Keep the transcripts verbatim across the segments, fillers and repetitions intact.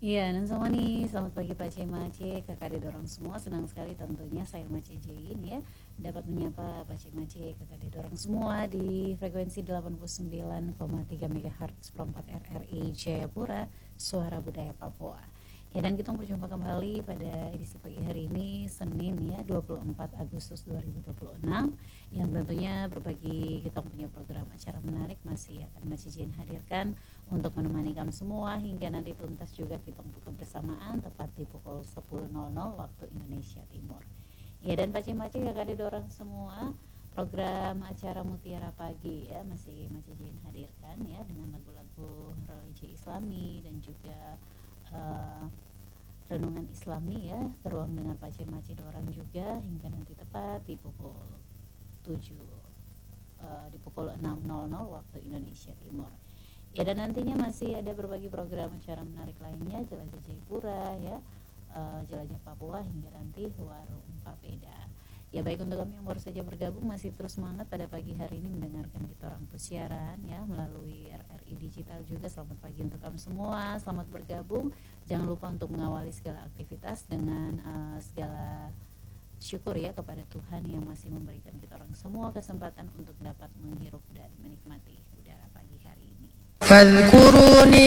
Iya, dan sama nih, selamat pagi Pak C, Mace, kakak adik dorong semua. Senang sekali tentunya saya Mace Jain ya dapat menyapa Pak C, Mace, kakak adik dorong semua di frekuensi delapan puluh sembilan koma tiga megahertz perempat R R I Jayapura, Suara Budaya Papua. Ya, dan kita berjumpa kembali pada edisi pagi hari ini Senin ya dua puluh empat Agustus dua ribu dua puluh enam, yang tentunya berbagi kita punya program acara menarik masih akan Mace Jain hadirkan untuk menemani kamu semua hingga nanti tuntas juga kita buka bersamaan tepat di pukul sepuluh waktu Indonesia Timur. Ya, dan Pak Mace kakak didorong semua program acara Mutiara Pagi ya masih Mace Jain hadirkan ya dengan lagu-lagu religi Islami dan juga uh, renungan Islami ya, teruang dengan Pak Mace dorang juga hingga nanti tepat di pukul tujuh uh, di pukul enam waktu Indonesia Timur. Ya, dan nantinya masih ada berbagai program acara menarik lainnya, Jelajah Jayapura ya, uh, Jelajah Papua hingga nanti Warung Papeda. Ya, baik untuk kami yang baru saja bergabung masih terus semangat pada pagi hari ini mendengarkan kita orang siaran ya melalui R R I Digital juga. Selamat pagi untuk kami semua, selamat bergabung. Jangan lupa untuk mengawali segala aktivitas dengan uh, segala syukur ya kepada Tuhan yang masih memberikan kita orang semua kesempatan untuk dapat menghirup dan menikmati udara pagi hari ini. Fadhkuruni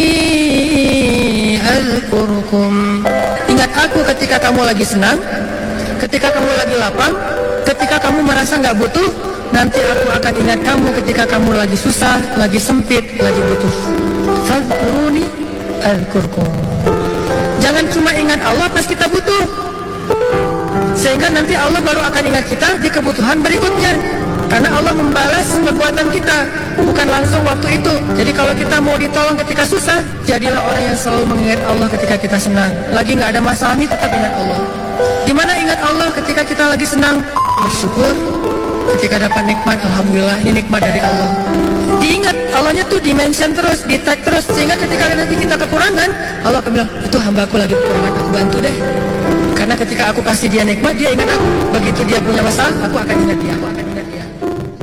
azkurkum. Ingat aku ketika kamu lagi senang, ketika kamu lagi lapang, ketika kamu merasa nggak butuh. Nanti aku akan ingat kamu ketika kamu lagi susah, lagi sempit, lagi butuh. Fadhkuruni azkurkum. Jangan cuma ingat Allah pas kita butuh, sehingga nanti Allah baru akan ingat kita di kebutuhan berikutnya. Karena Allah membalas perbuatan kita, bukan langsung waktu itu. Jadi kalau kita mau ditolong ketika susah, jadilah orang yang selalu mengingat Allah ketika kita senang. Lagi nggak ada masalah nih, tetap ingat Allah. Gimana ingat Allah ketika kita lagi senang? Bersyukur. Ketika dapat nikmat, alhamdulillah ini nikmat dari Allah. Diingat Allahnya tuh dimention terus, di tag terus, sehingga ketika nanti kita kekurangan, Allah akan bilang, itu hamba aku lagi kekurangan, aku bantu deh. Karena ketika aku kasih dia nikmat, dia ingat aku. Begitu dia punya masalah, aku akan ingat dia, aku akan ingat dia.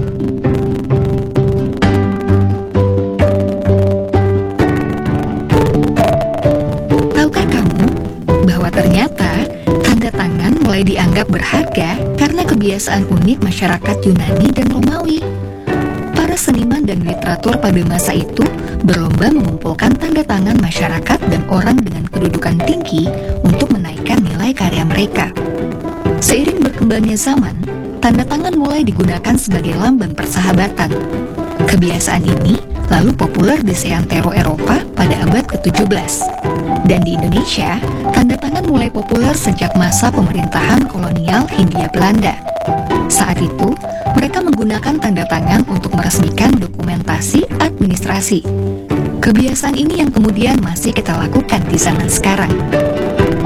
Tahukah kamu bahwa ternyata tanda tangan mulai dianggap berharga karena kebiasaan unik masyarakat Yunani dan Romawi? Para seniman dan literatur pada masa itu berlomba mengumpulkan tanda tangan masyarakat dan orang dengan kedudukan tinggi untuk menaikkan nilai karya mereka. Seiring berkembangnya zaman, tanda tangan mulai digunakan sebagai lambang persahabatan. Kebiasaan ini lalu populer di seantero Eropa pada abad ke tujuh belas. Dan di Indonesia, tanda tangan mulai populer sejak masa pemerintahan kolonial Hindia Belanda. Saat itu, mereka menggunakan tanda tangan untuk meresmikan dokumentasi administrasi. Kebiasaan ini yang kemudian masih kita lakukan di zaman sekarang.